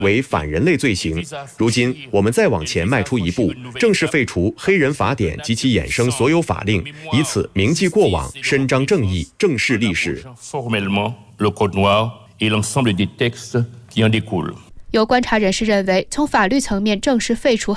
为反人类罪行。如今，我们再往前迈出一步，正式废除黑人法典及其衍生所有法令，以此铭记过往，伸张正义，正视历史。 有观察人士认为，从法律层面正式废除